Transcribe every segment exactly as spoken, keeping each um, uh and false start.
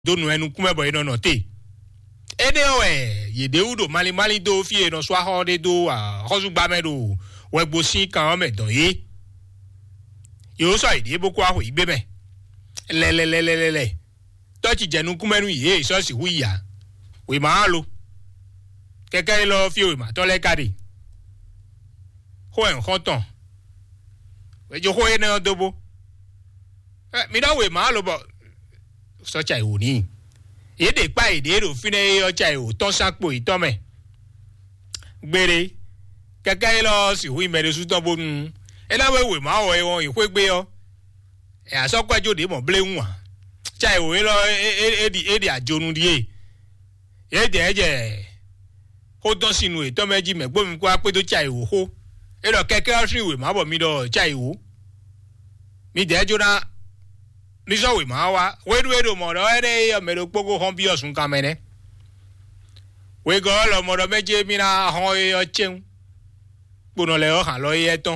donu enu kume boy no no te ene oe ye de udo mali mali do fie no swa ho de do a hozu gba me do we gbo si kan me don yi yo so ide boku aho igbe me le le le le le to ti jenu kume nu ye so si hu ya we ma lo keke lo fi we ma to le kade ho en hoton we jo ho ene odobo eh mi da we ma lo bo so chai oni e de pa e de ro fine o chai o ton sapo ito me gbere keke lo si hu me de su ton bonu e la we we ma o e won ipe gbe o e asokwa jode mo ble nwa chai o e lo e di e di ajonu di e e de eje ko don sinu e to meji me gbo mi ko ape to chai o ho e lo keke o si we ma bo mi do chai o mi de jona mi so we ma wa we do do mo do ere yo me do pogo hon bi osun kamene we go lo mo do meje mi na hon e o cheun gbono le o han lo ye ton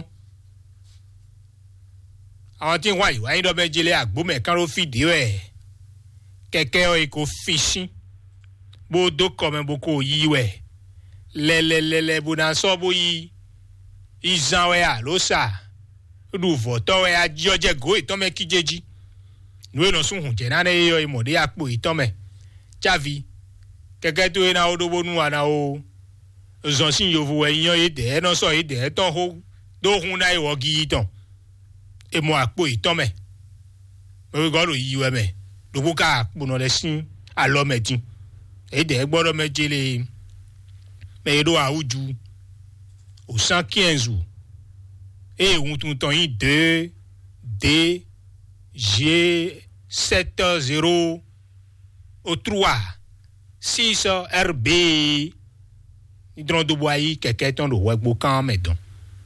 àwọn tí wọ́n ìwà ìdọ́ méjì lé àgbó mẹ́kan ló fìdí ẹ̀ kẹ̀kẹ́ ọ̀ ikọ̀ fìsín bó dókọ̀ mẹ́ bó kò yí wẹ̀ lẹ́lẹ́lẹ́lẹ́ bó náà sọ bó yí ìzàn wẹ̀ àlóṣà lùvọ̀ tọ́wẹ̀ ajíọ́jẹ́ gò ìtọ́mẹ́ kíjèjì lóye náà sùn hùn jẹ́ náà ẹ̀yọ ìmọ̀dé àpò ìtọ́mẹ́ jáfi kẹ̀kẹ́ tó yẹ náà ó dóbó nù àná o zàn sí yòówù ẹ̀yìn yìí dẹ̀ ẹ́ náà sọ yìí dẹ̀ ẹ́ tán hó dóhun náà ìwọ́ gí tán emo àpò ìtọ́mẹ̀ orí gọ́ọ̀rọ̀ yìí wẹ́mẹ̀ lóko ká àpò náà lẹ sí alọ́mẹ̀dín èdè gbọ́dọ̀ méjèlé mẹ́ẹ̀ẹ́dọ́ àwùjù òsán kíẹ̀nzù èèwùn tuntun yìí dé dé g sept zéro o trois six r b ìdúródóbó ayé kẹ̀kẹ́ tán ló wẹ́gbó kán mẹ́dán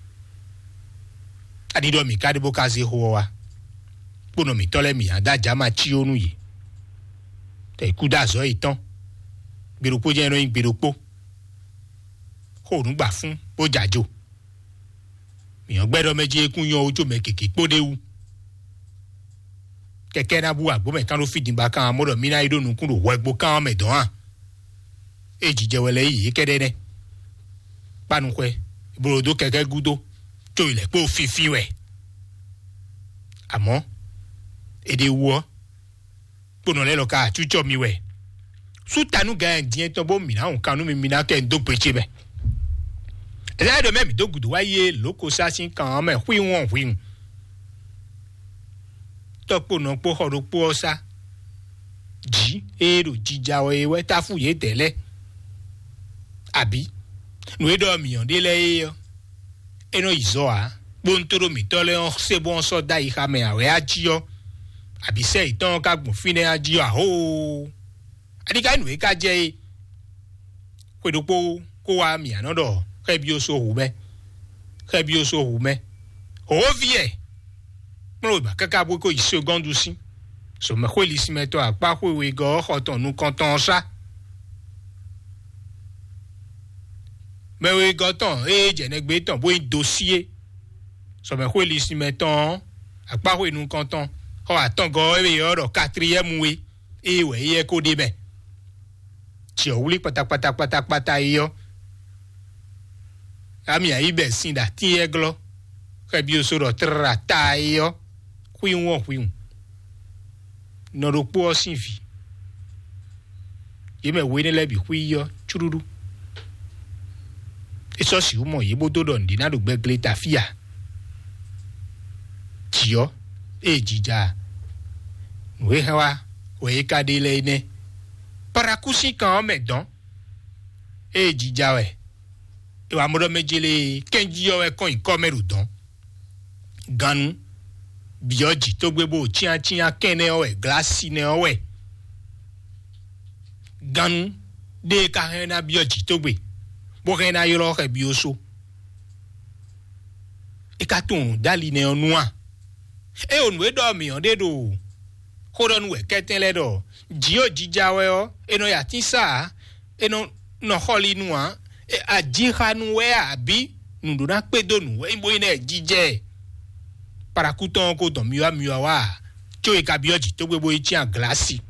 adido mi kadibo kazi howa pono mi tole mi ada jama chi onu yi te kuda zo itan gberopo je ran gberopo ko nu gba fun bo jajo mi yan gbedo meje ekun yan ojo me keke podewu keke na bu agbo me kan lo fidin ba kan amodo mi na idonu kun ro wo egbo kan me don han eji je wele yi kedede panu kwe iborodo keke gudo tó ilẹ̀ pé ó fi fi wẹ̀ àmọ́ èdè wọ́ gbóná lẹ́lọ́ ká àtúntò mi wẹ̀ sútànù gan díẹ̀ tó bó mìíràn òun kanú mi mìíràn kẹ́ ń dó pété bẹ̀ ẹ̀dá ẹ̀dọ̀ mẹ́mí tó gùdù wáyé lóko sásì kàn án mẹ́ hwíwọ̀n hwíwọ̀n tọ́pọ̀ náà pọ̀ ọ̀rọ̀ pọ̀ ọ̀sá jí èrò jíjà ọ̀ẹ́wẹ́ táfù yé tẹ́lẹ̀ àbí nùédọ̀ mìíràn délẹ̀ yé yọ eno izoa bontoro mi tole on se bon so da iha me awe ajio abi se iton ka gbon fine ajio aho adika nu e ka je kwedopo ko wa mi anodo ke bi o so hu me ke bi o so hu me o vie mo ba kaka bo ko ise gondu si so me ko lisi me to apa ko we go hoton nu kanton sa mais oui goton e je ne gbe ton bo dossier so me ko lisi meton apa ko nu kanton ho atan go e yo quatrième we e we ye ko de be ti o wuli patapata patapata yo ami ayi be sin da ti eglo ke bi o so ro trata yo kwi won kwi no ro po sin fi ye me we ne le bi kwi yo chururu eso si umo ye bodo don di na do gbegle tafia tio e jija we hawa we ka de le ne parakusi kan me don e jija we e wa modo mejele kenji yo e kon ikomeru don ganu bioji to gbebo chian chian kene o e glasi ne o we ganu de ka hena bioji to gbe bókè náà yọrọ ọkẹ bí oṣù ìka tó ń dálì ní ọnù à ẹ ònù ẹdọ mìíràn dédò kódọ̀nù ẹ kẹtẹ lẹdọ jíò jíjà wẹ ọ ẹnà yàtí sáà ẹnà nọkọlì nù à àjíhanu wẹ àbí nùdùnà pédònù ẹ ìbò yìí náà jíjẹ parakutọ kó dọ̀ mìíràn mìíràn wá tí ó ìka bí ọjì tó gbé bóyá tí à gíláàsì